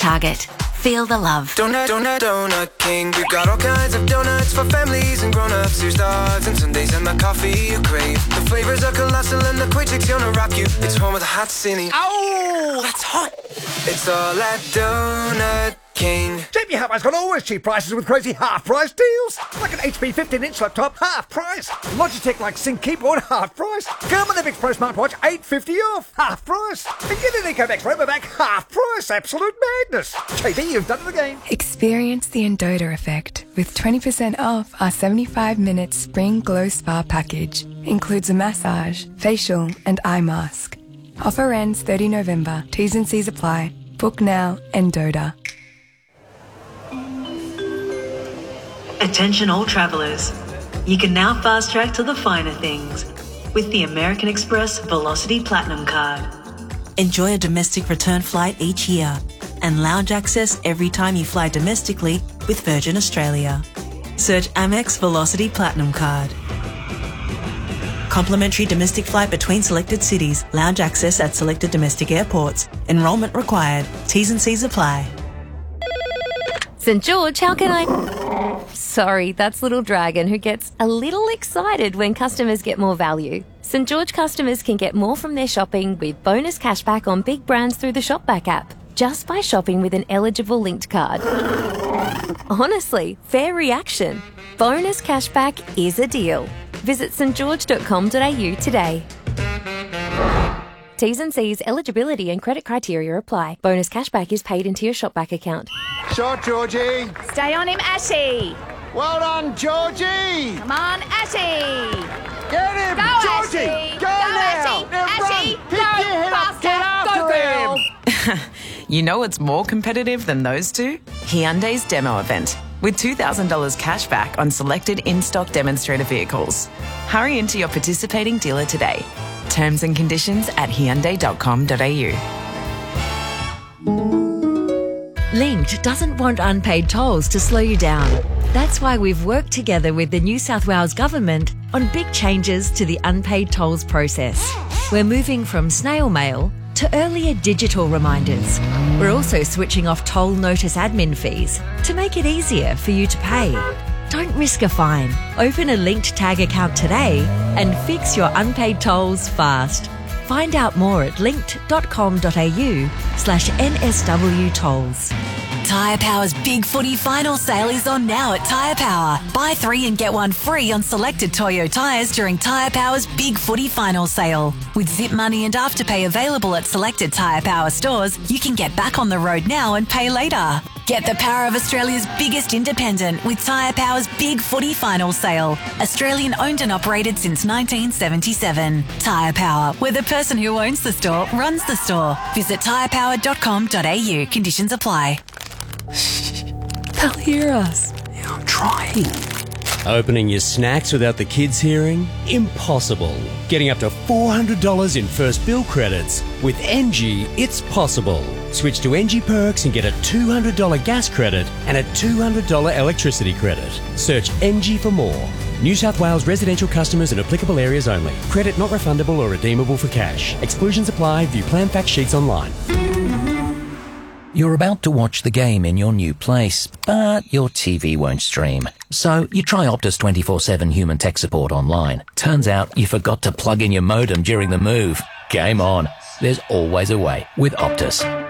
Target. Feel the love. Donut King. We got all kinds of donuts for families and grown-ups. Here's dogs and Sundays and the coffee you crave. The flavors are colossal and the quick chick's gonna rock you. It's home with a hot cine. Oh, that's hot. It's all at Donut King. JB Hi-Fi's got always cheap prices with crazy half-price deals. Like an HP 15-inch laptop, half price. Logitech like Sync keyboard, half price. Garmin Olympics Pro smartwatch, $850 off, half price. And get an EcoMax Robovac, half price. Absolute madness. JB, you've done it again. Experience the Endota effect with 20% off our 75-minute Spring Glow Spa package. Includes a massage, facial and eye mask. Offer ends 30 November. T's and C's apply. Book now, Endota. Attention all travellers. You can now fast track to the finer things with the American Express Velocity Platinum Card. Enjoy a domestic return flight each year and lounge access every time you fly domestically with Virgin Australia. Search Amex Velocity Platinum Card. Complimentary domestic flight between selected cities. Lounge access at selected domestic airports. Enrolment required. T's and C's apply. St. George, how can I... Sorry, that's Little Dragon, who gets a little excited when customers get more value. St. George customers can get more from their shopping with bonus cashback on big brands through the Shopback app, just by shopping with an eligible linked card. Honestly, fair reaction. Bonus cashback is a deal. Visit stgeorge.com.au today. T's and C's, eligibility and credit criteria apply. Bonus cashback is paid into your Shopback account. Shot, Georgie. Stay on him, Ashy. Well done, Georgie. Come on, Ashy. Get him, Go, Georgie. Ashy. Go now. Ashy. Ashy. Pick your head up. Get after him. You know what's more competitive than those two? Hyundai's demo event, with $2,000 cash back on selected in-stock demonstrator vehicles. Hurry into your participating dealer today. Terms and conditions at hyundai.com.au. Linked doesn't want unpaid tolls to slow you down. That's why we've worked together with the New South Wales Government on big changes to the unpaid tolls process. We're moving from snail mail to earlier digital reminders. We're also switching off toll notice admin fees to make it easier for you to pay. Don't risk a fine. Open a Linked Tag account today and fix your unpaid tolls fast. Find out more at linked.com.au/NSW tolls. Tyre Power's Big Footy Final Sale is on now at Tyre Power. Buy 3 and get 1 free on selected Toyo tyres during Tyre Power's Big Footy Final Sale. With Zip Money and Afterpay available at selected Tyre Power stores, you can get back on the road now and pay later. Get the power of Australia's biggest independent with Tyre Power's Big Footy Final Sale. Australian owned and operated since 1977. Tyre Power, where the person who owns the store runs the store. Visit tyrepower.com.au. Conditions apply. They'll hear us. Yeah, I'm trying. Opening your snacks without the kids hearing? Impossible. Getting up to $400 in first bill credits. With NG, it's possible. Switch to NG Perks and get a $200 gas credit and a $200 electricity credit. Search NG for more. New South Wales residential customers in applicable areas only. Credit not refundable or redeemable for cash. Exclusions apply. View plan fact sheets online. You're about to watch the game in your new place, but your TV won't stream. So you try Optus 24/7 human tech support online. Turns out you forgot to plug in your modem during the move. Game on. There's always a way with Optus.